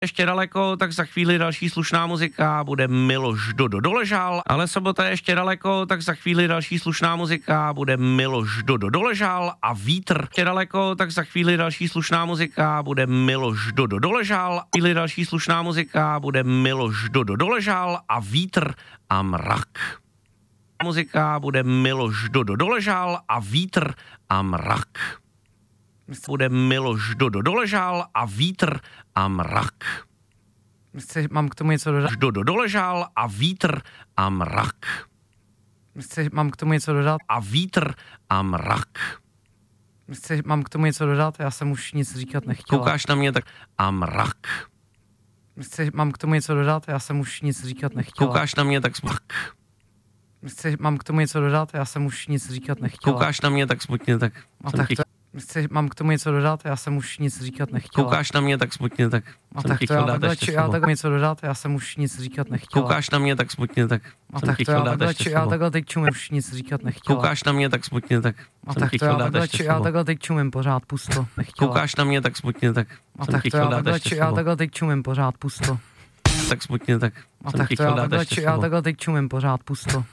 ještě daleko, tak za chvíli další slušná muzika, bude Miloš Dodo Doležal, ale sobota je ještě daleko, tak za chvíli další slušná muzika, bude Miloš Dodo Doležal a vítr ještě daleko, tak za chvíli další slušná muzika, bude Miloš Dodo Doležal, chvíli další slušná muzika, bude Miloš Dodo Doležal a vítr a mrak. Muzika bude Miloš Dodo Doležal a vítr a mrak. Bude Miloš Dodo Doležal a vítr a mrak. Mám k tomu něco dodat? Dodo Doležal a vítr a mrak. Mám k tomu něco dodat? A vítr a mrak. Mám k tomu něco dodat? Já jsem už nic říkat nechtěla. Koukáš na mě tak a mrak. Mám k tomu něco dodat? Já jsem už nic říkat nechtěla. Koukáš na mě tak smrak. Mám k tomu něco dodat? Já jsem už nic říkat nechtěla. Koukáš na mě tak smutně, tak jsem ti... Mám k tomu něco dodat? Já jsem už nic říkat nechtěla. Koukáš na mě tak smutně, tak jsem ti chtěl dát ještě slovo. Já takhle něco dodat? Já jsem už nic říkat nechtěla. Koukáš na mě tak smutně, tak jsem ti chtěl dát ještě slovo. Já takhle teď čumím, už nic říkat nechtěla. Koukáš na mě tak smutně, tak jsem ti chtěl dát ještě slovo. Já takhle teď čumím pořád pusto, nechtěla. Koukáš na mě tak smutně, tak jsem ti chtěl dát ještě slovo. Já takhle teď čumím pořád pusto. Tak smutně, tak jsem ti chtěl dát ještě slovo. Já takhle teď čumím pořád pusto.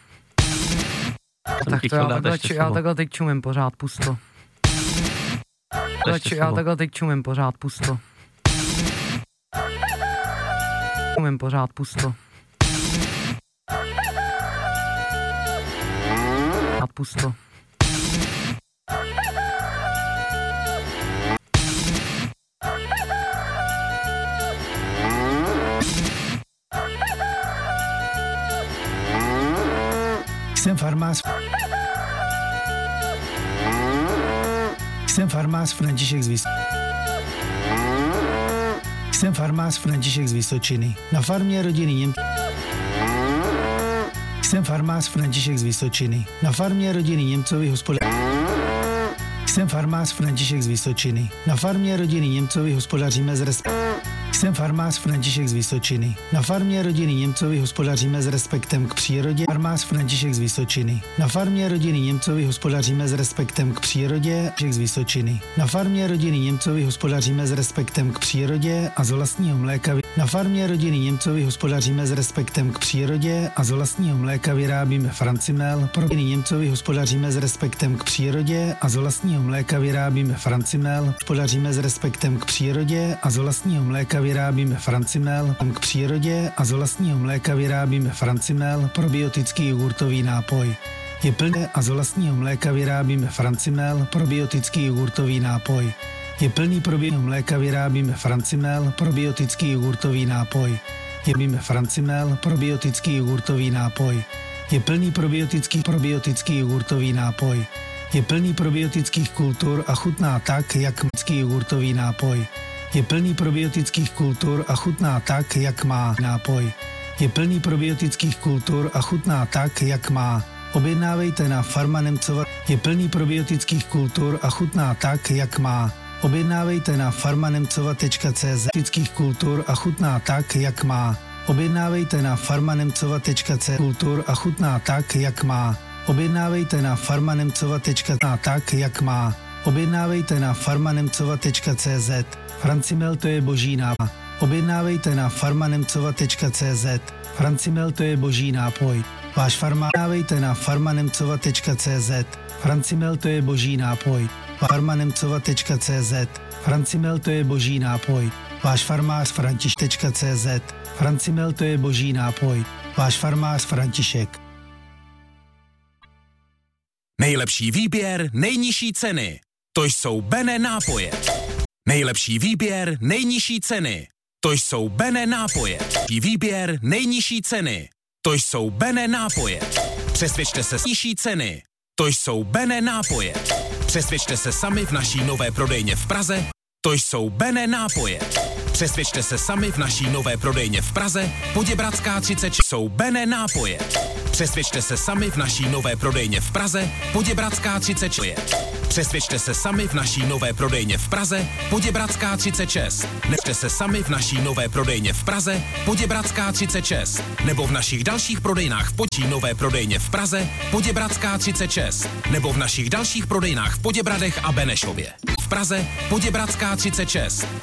Já takhle teď čumím pořád pusto. Já takhle teď čumím pořád pusto. Čumím pořád pusto. Pusto. Jsem farmář. Jsem farmář František z Vysočiny. Jsem farmář František z Vysočiny. Na farmě rodiny Němců. Jsem farmář František z Vysočiny. Na farmě rodiny Němcovi hospodář. Jsem farmář František z Vysočiny. Na farmě rodiny Němcovi hospodaříme s respektem. Jsem farmář František z Vysočiny. Na farmě rodiny Němcovi hospodaříme s respektem k přírodě. Farmář František z Vysočiny. Na farmě rodiny Němcovi hospodaříme s respektem k přírodě. Z Vysočiny. Na farmě rodiny Němcovi hospodaříme s respektem k přírodě a z vlastního mléka. Na farmě rodiny Němcovi hospodaříme s respektem k přírodě a z vlastního mléka vyrábíme Francimel. Pro rodiny Němcovi hospodaříme s respektem k přírodě a z vlastního mléka vyrábíme Francimel. Hospodaříme s respektem k přírodě a z vlastního mléka vyrábíme Francimel. K přírodě a z vlastního mléka vyrábíme Francimel, probiotický jogurtový nápoj. Je plné a z vlastního mléka vyrábíme Francimel, probiotický jogurtový nápoj. Je plný probiotického mléka vyrábíme Francimel, probiotický jogurtový nápoj. Jebíme Francimel, probiotický jogurtový nápoj. Je plný probiotický jogurtový nápoj. Je plný probiotických kultur a chutná tak, jak mlícký jogurtový nápoj. Je plný probiotických kultur a chutná tak, jak má nápoj. Je plný probiotických kultur a chutná tak, jak má. Objednávejte na Farma Nemcova. Je plný probiotických kultur a chutná tak, jak má. Objednávejte na farmanemcova.cz. Probiotických kultur a chutná tak, jak má. Objednávejte na farmanemcova.cz. Kultur a chutná tak, jak má. Objednávejte na farmanemcova.cz. Tak, jak má. Objednávejte na farmanemcova.cz. Francimel to je boží nápoj. Objednávejte na farmanemcova.cz. Francimel to je boží nápoj. Váš farmář. Objednávejte na farmanemcova.cz. Francimel to je boží nápoj. farmanemcova.cz. Francimel to je boží nápoj. Váš farmář František.cz. Francimel to je boží nápoj. Váš farmář František. Nejlepší výběr, nejnižší ceny. To jsou Bene nápoje. Nejlepší výběr, nejnižší ceny. To jsou Bene nápoje. Výběr, nejnižší ceny. To jsou Bene nápoje. Přesvědčte se s nižší ceny. To jsou Bene nápoje. Přesvědčte se sami v naší nové prodejně v Praze. To jsou Bene nápoje. Přesvědčte se sami v naší nové prodejně v Praze. Poděbradská 30 jsou Bene nápoje. Přesvědčte se sami v naší nové prodejně v Praze. Poděbradská 36. Přesvědčte se sami v naší nové prodejně v Praze. Poděbradská 36. Nechte se sami v naší nové prodejně v Praze. Poděbradská 36. Nebo v našich dalších prodejnách v Počí nové prodejně v Praze. Poděbradská 36. Nebo v našich dalších prodejnách v Poděbradech a Benešově. V Praze Poděbradská 36.